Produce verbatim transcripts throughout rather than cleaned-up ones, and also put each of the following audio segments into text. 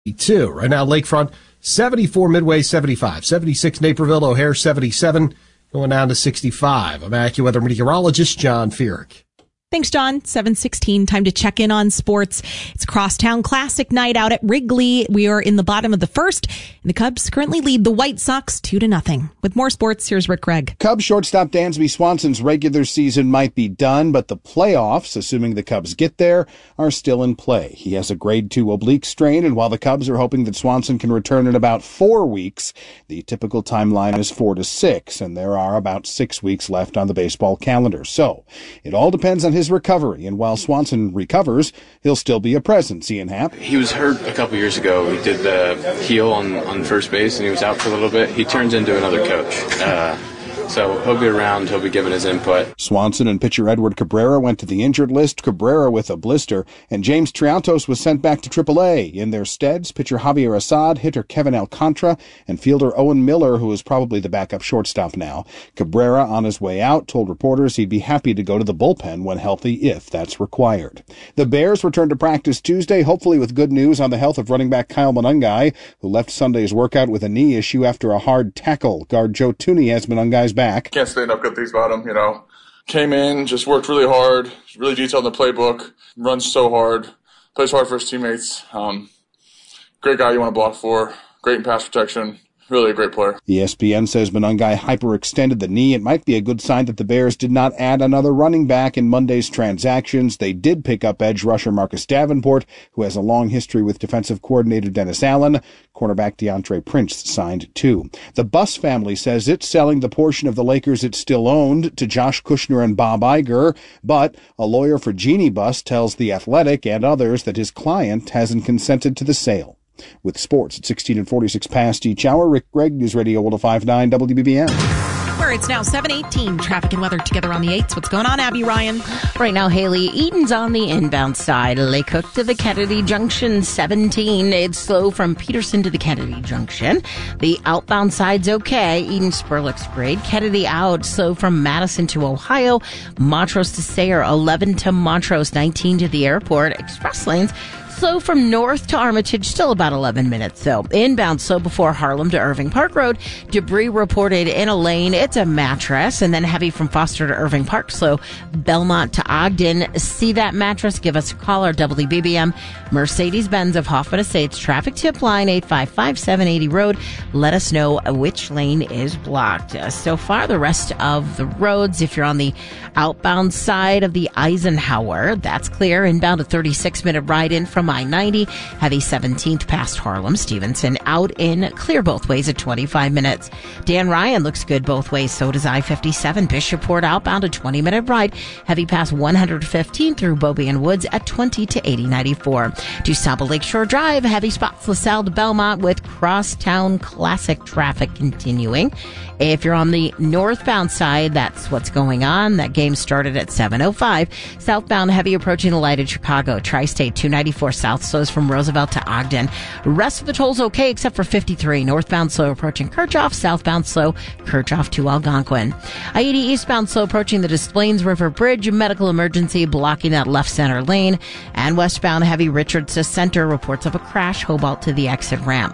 Two. Right now, Lakefront, seventy-four, Midway, seventy-five, seventy-six, Naperville, O'Hare, seventy-seven, going down to sixty-five. I'm AccuWeather meteorologist John Feerick. Thanks, John. seven sixteen, time to check in on sports. It's Crosstown Classic night out at Wrigley. We are in the bottom of the first, and the Cubs currently lead the White Sox two to nothing. With more sports, here's Rick Gregg. Cubs shortstop Dansby Swanson's regular season might be done, but the playoffs, assuming the Cubs get there, are still in play. He has a grade two oblique strain, and while the Cubs are hoping that Swanson can return in about four weeks, the typical timeline is four to six, and there are about six weeks left on the baseball calendar. So, it all depends on his recovery, and while Swanson recovers, he'll still be a presence. Ian Happ. He was hurt a couple years ago. He did the heel on, on first base, and he was out for a little bit. He turns into another coach. Uh, So he'll be around. He'll be giving his input. Swanson and pitcher Edward Cabrera went to the injured list, Cabrera with a blister, and James Triantos was sent back to triple A. In their steads, pitcher Javier Assad, hitter Kevin Alcantara, and fielder Owen Miller, who is probably the backup shortstop now. Cabrera, on his way out, told reporters he'd be happy to go to the bullpen when healthy if that's required. The Bears return to practice Tuesday, hopefully with good news on the health of running back Kyle Monangai, who left Sunday's workout with a knee issue after a hard tackle. Guard Joe Tooney has Monangai's back. Can't say enough good things about him, you know. Came in, just worked really hard, really detailed in the playbook, runs so hard, plays hard for his teammates. Um, great guy you want to block for, great in pass protection. Really a great player. E S P N says Monangai hyperextended the knee. It might be a good sign that the Bears did not add another running back in Monday's transactions. They did pick up edge rusher Marcus Davenport, who has a long history with defensive coordinator Dennis Allen. Cornerback DeAndre Prince signed too. The Buss family says it's selling the portion of the Lakers it still owned to Josh Kushner and Bob Iger, but a lawyer for Jeannie Buss tells The Athletic and others that his client hasn't consented to the sale. With sports at sixteen and forty-six past each hour, Rick Gregg, News Radio one oh five point nine W B B M. Where it's now seven eighteen, traffic and weather together on the eights. What's going on, Abby Ryan? Right now, Haley, Eden's on the inbound side. Lake Cook to the Kennedy Junction, seventeen. It's slow from Peterson to the Kennedy Junction. The outbound side's okay. Eden Spur looks great. Kennedy out, slow from Madison to Ohio. Montrose to Sayre, eleven to Montrose, nineteen to the airport. Express lanes slow from North to Armitage, still about eleven minutes, though. Inbound slow before Harlem to Irving Park Road. Debris reported in a lane. It's a mattress. And then heavy from Foster to Irving Park, slow Belmont to Ogden. See that mattress? Give us a call. Our W B B M Mercedes-Benz of Hoffman Estates traffic tip line eight five five, seven eighty Road. Let us know which lane is blocked. Uh, so far, the rest of the roads, if you're on the outbound side of the Eisenhower, that's clear. Inbound a thirty-six minute ride in from I ninety, heavy seventeenth past Harlem. Stevenson out in clear both ways at twenty-five minutes. Dan Ryan looks good both ways. So does I fifty-seven. Bishopport outbound a twenty minute ride, heavy past one hundred fifteen through Beaubien Woods at twenty to eighty ninety-four. To Saba Lakeshore Drive, heavy spots LaSalle to Belmont with Crosstown Classic traffic continuing. If you're on the northbound side, that's what's going on. That game started at seven oh five. Southbound heavy approaching the light at Chicago. Tri-State two ninety-four south slows from Roosevelt to Ogden. Rest of the toll's okay except for fifty-three. Northbound slow approaching Kirchhoff. Southbound slow Kirchhoff to Algonquin. I eighty eastbound slow approaching the Des Plaines River Bridge. Medical emergency blocking that left center lane. And westbound heavy Richards to Center. Reports of a crash. Hobart to the exit ramp.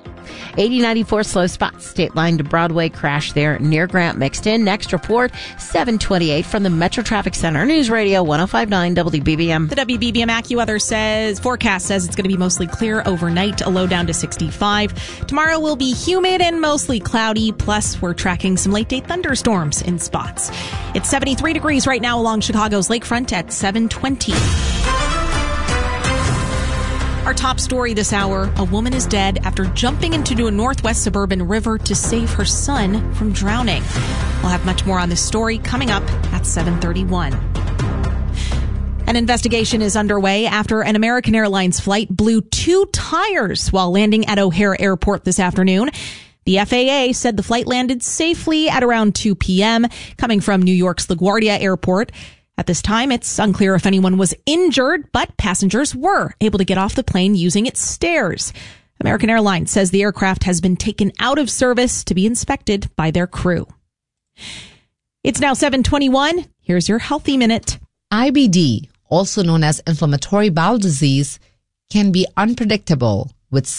eighty ninety-four slow spots. State line to Broadway crash there near Grant mixed in. Next report, seven twenty-eight from the Metro Traffic Center. News Radio one oh five point nine W B B M. The W B B M AccuWeather says, forecast says it's going to be mostly clear overnight, a low down to sixty-five. Tomorrow will be humid and mostly cloudy, plus we're tracking some late day thunderstorms in spots. It's seventy-three degrees right now along Chicago's lakefront at seven twenty. Our top story this hour, a woman is dead after jumping into a northwest suburban river to save her son from drowning. We'll have much more on this story coming up at seven thirty-one. An investigation is underway after an American Airlines flight blew two tires while landing at O'Hare Airport this afternoon. The F A A said the flight landed safely at around two p.m. coming from New York's LaGuardia Airport. At this time, it's unclear if anyone was injured, but passengers were able to get off the plane using its stairs. American Airlines says the aircraft has been taken out of service to be inspected by their crew. It's now seven twenty-one. Here's your Healthy Minute. I B D, also known as inflammatory bowel disease, can be unpredictable with